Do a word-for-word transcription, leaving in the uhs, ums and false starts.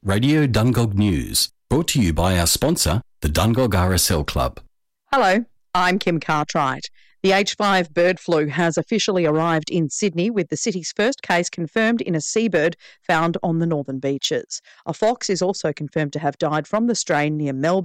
Radio Dungog News, brought to you by our sponsor, the Dungog R S L Club. Hello, I'm Kim Cartwright. The H five bird flu has officially arrived in Sydney, with the city's first case confirmed in a seabird found on the northern beaches. A fox is also confirmed to have died from the strain near Melbourne.